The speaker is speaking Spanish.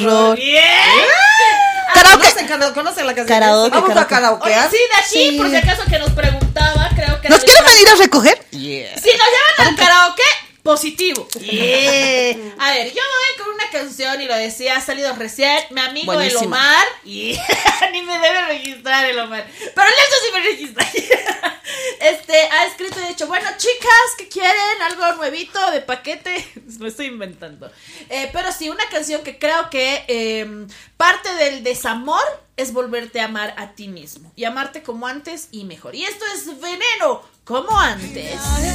Bien. ¿Conocen la canción? Karaoke, Vamos a karaoke. Oye, sí, de aquí, por si acaso que nos preguntaba, creo que... ¿Nos quieren venir a recoger? Yeah. Si nos llevan al karaoke, positivo. Yeah. A ver, yo voy con una canción y lo decía, ha salido recién, mi amigo Buenísima. El Omar. Ni me debe registrar el Omar. Pero Nelson sí me registra. Ha escrito y dicho, bueno, chicas, ¿qué quieren? Algo nuevito de paquete. Lo estoy inventando. Pero sí, una canción que creo que parte del desamor es volverte a amar a ti mismo. Y amarte como antes y mejor. Y esto es Veneno, como antes.